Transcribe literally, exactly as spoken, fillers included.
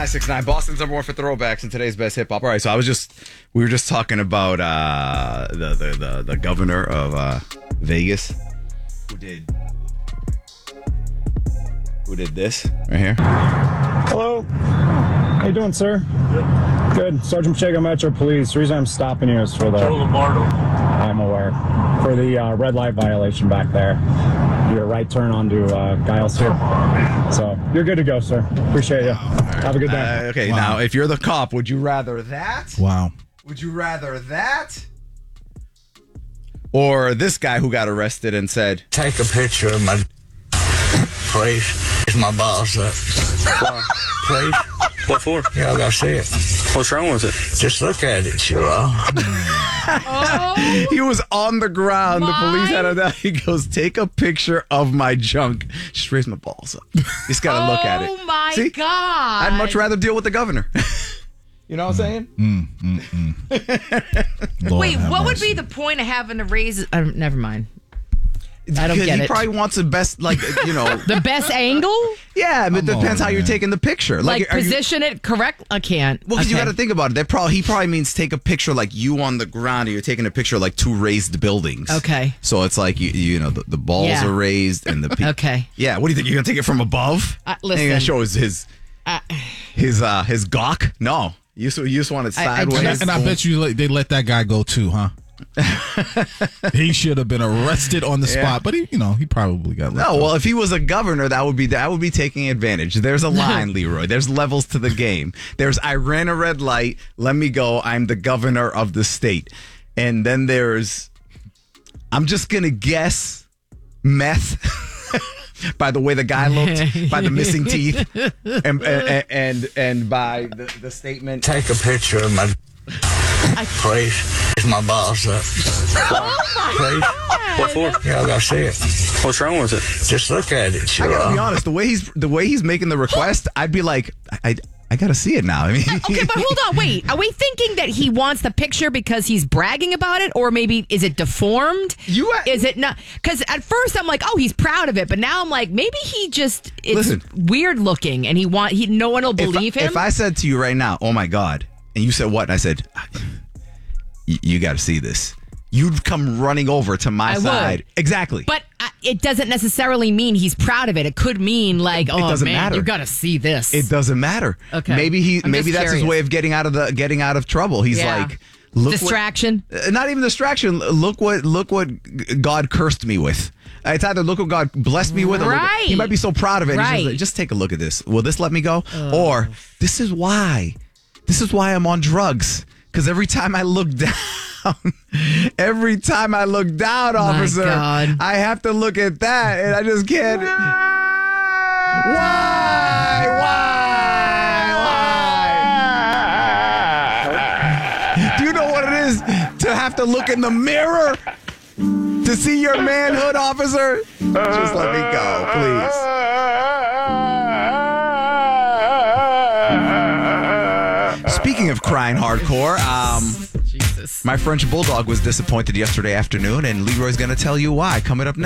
nine six nine, Boston's number one for throwbacks and today's best hip hop. All right, so I was just, we were just talking about uh, the, the, the, the governor of uh, Vegas who did, who did this right here. Hello. How you doing, sir? Good. Good. Sergeant Pacheco, Metro Police. The reason I'm stopping you is for the... Joe Lombardo. I'm aware. For the uh, red light violation back there. Your right turn onto uh, Giles here. So, you're good to go, sir. Appreciate you. Have a good day. Uh, okay, Wow. now, if you're the cop, would you rather that? Wow. Would you rather that? Or this guy who got arrested and said, Take a picture of my please. It's my boss up. Please. What for? Yeah, I gotta see it. What's wrong with it? Just look at it, sure. Oh, he was on the ground. The My- police had him down. He goes, take a picture of my junk. Just raise my balls up. You just got to look at it. Oh my See? God. I'd much rather deal with the governor. You know what I'm saying? Mm, mm, mm. Lord Wait, have what would mercy. be the point of having to raise? Uh, never mind. I don't Because get he it. probably wants the best, like, you know. The best angle? Yeah, but it Come depends on, how you're man. taking the picture. Like, are you- position it correct? I can't. Well, because you Okay. got to think about it. That probably he probably means take a picture like you on the ground, and you're taking a picture like two raised buildings. Okay. So it's like you, you know, the, the balls Yeah. are raised and the pe- Okay. Yeah. What do you think? You're gonna take it from above? Uh, And you're gonna listen. show his his Uh, his uh his gawk? No, you just, you just want it I- I sideways. And I, just- and I bet you let, they let that guy go too, huh? He should have been arrested on the Yeah. spot, but he, you know, he probably got let No, go. well, if he was a governor, that would be that would be taking advantage. There's a line, Leroy. There's levels to the game. There's I ran a red light. Let me go. I'm the governor of the state. And then there's I'm just gonna guess meth. By the way the guy looked, by the missing teeth, and and and, and by the, the statement. Take a picture of my please. It's my boss up. Please. What for? Yeah, I gotta see it. What's wrong with it? Just look at it, I sure. gotta be honest. The way he's the way he's making the request, I'd be like, I I, I gotta see it now. I mean, okay, but hold on. Wait. Are we thinking that he wants the picture because he's bragging about it? Or maybe is it deformed? You- Is it not? Because at first I'm like, oh, he's proud of it. But now I'm like, maybe he just, it's Listen. weird looking and he want he no one will believe if, him. If I said to you right now, oh my God, and you said what? And I said, "Y- you got to see this. You'd come running over to my I would. side. Exactly. But uh, it doesn't necessarily mean he's proud of it. It could mean like, oh doesn't man, matter. you got to see this. it doesn't matter. Okay. Maybe he. I'm maybe just that's his curious. way of getting out of the getting out of trouble. He's Yeah. like, look. Distraction. What, uh, not even distraction. Look what. Look what God cursed me with. It's either look what God blessed me with, or look- Right. he might be so proud of it. and he's just, Right. like, just take a look at this. Will this let me go? Or this is why. This is why I'm on drugs. Because every time I look down, every time I look down, officer, God. I have to look at that, and I just can't. Why? Why? Why? Do you know what it is to have to look in the mirror to see your manhood, officer? Just let me go, please. Speaking of crying hardcore, um, Jesus. my French bulldog was disappointed yesterday afternoon, and Leroy's going to tell you why. Coming up next.